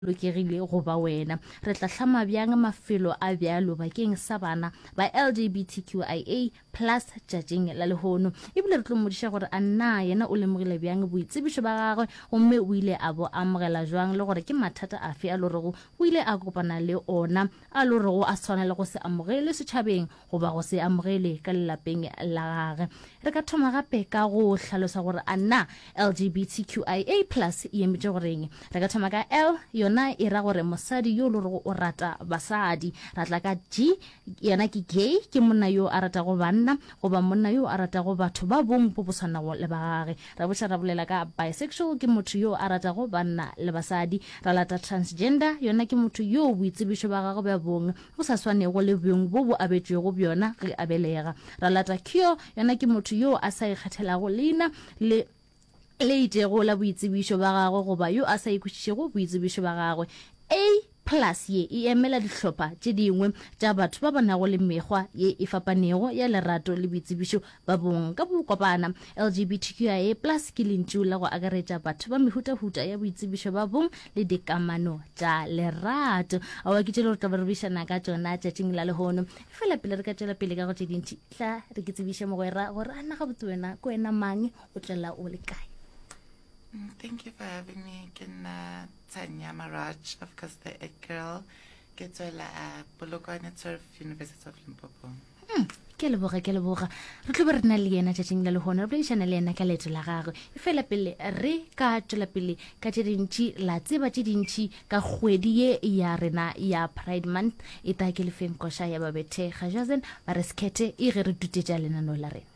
lokegile go ba wena. Re tla tlhama bjang mafelo a bjalo bakeng sa bana ba LGBTQIA+ tšatšing la lehono. Ebile re tlo mmodiša gore a nna yena o lemogile bjang boitsebišo ba gagwe gomme o ile a bo amogela jwang le gore ke mathata afe a lorego o ile a kopana le ona a lorego a tshwanela go se amogele setšhabeng goba go se amogele ka lelapeng la gage. Re ka thoma gape ka go hlalosa gore a nna LGBTQIA+ e emetše goreng. Re ka thoma ka L, yona e ra gore mosadi yo lorego o rata basadi. Ra tla ka G, yona ke gay, ke monna yo a ratago banna goba monna yo a ratago batho ba bong bo bo tshwanago le ba gage. Ra boša ra bolela ka bisexual, ke motho yo a ratago banna le basadi. Ra lata transgender, yona ke motho yo boitsebišo ba gagwe ba bong bo sa swanego le bong bo bo abetšwego bjona ge a belega. Ra lata Q, yona ke motho yo a sa ikgethelago leina le itego la boitsebišo ba gagwe goba yo a sa ikwešišego boitsebišo ba gagwe. A+ ye e emela dihlopha tše dingwe tša batho ba banago le mekgwa ye e fapanego ya lerato le boitsebišo ba bong ka bokopana. LGBTQIA+ ke lentšu la go akaretša batho ba mehutahuta ya boitsebišo ba bong le dikamano tša lerato. Awa ke tšele re tla ba re bišana ka tšona tšatšing la lehono. Fela pele re ka tšwela pele ka go tše dintši, tla re ke tsebiše mogwera gore a naga botse wena ko wena mang o tlela o le kae. Thank you for having me. Kena Tanya Maraj of Cause the Egg Girl. Ke tswela Polokwane Turf, University of Limpopo. Ke leboga re tlo be re na le yena tšatšing la lehono re boledišana le yena ka leeto la gagwe. E fela pele re ka tšwela pele ka tše dintši la tseba tše dintši ka kgwedi ye ya rena ya Pride Month. E ta ke lefeng koša ya babethe ga jazen ba re skete e ge re tutetša lenano la rena.